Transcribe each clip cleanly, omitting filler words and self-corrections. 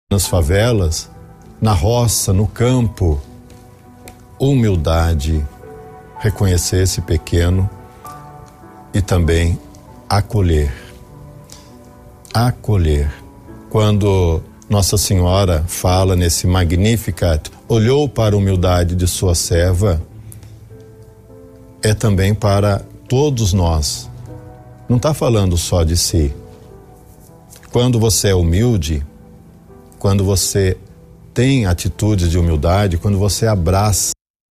nas favelas, na roça, no campo. Humildade, reconhecer esse pequeno e também acolher. Acolher. Quando Nossa Senhora fala nesse Magnificat, olhou para a humildade de sua serva, é também para todos nós. Não está falando só de si. Quando você é humilde, quando você tem atitudes de humildade, quando você abraça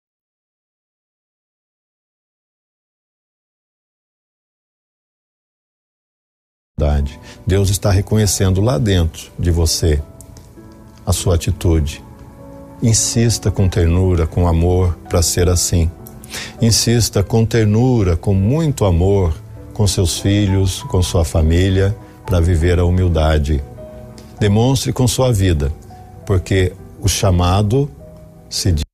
Deus está reconhecendo lá dentro de você a sua atitude. Insista com ternura, com amor para ser assim. Insista com ternura, com muito amor com seus filhos, com sua família, para viver a humildade. Demonstre com sua vida, porque o chamado se diz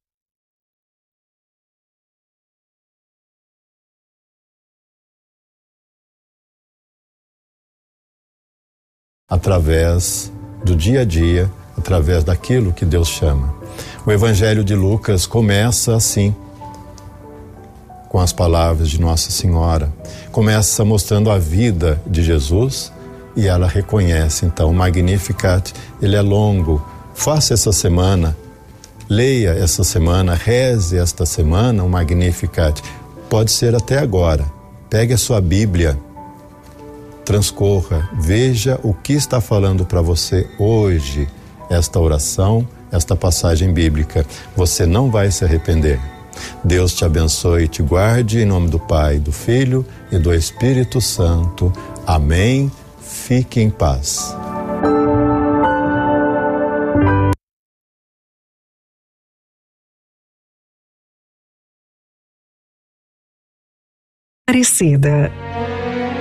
através do dia a dia, através daquilo que Deus chama. O Evangelho de Lucas começa assim, com as palavras de Nossa Senhora. Começa mostrando a vida de Jesus e ela reconhece. Então, o Magnificat, ele é longo. Faça essa semana, leia essa semana, reze esta semana o Magnificat. Pode ser até agora. Pegue a sua Bíblia, transcorra, veja o que está falando para você hoje, esta oração, esta passagem bíblica. Você não vai se arrepender. Deus te abençoe e te guarde, em nome do Pai, do Filho e do Espírito Santo. Amém. Fique em paz. Aparecida.